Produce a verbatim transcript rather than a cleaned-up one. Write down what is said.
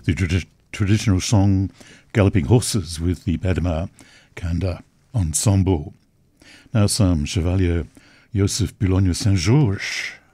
the tradi- traditional song Galloping Horses with the Badema Kanda Ensemble. Now some Chevalier Joseph Boulogne Saint-Georges.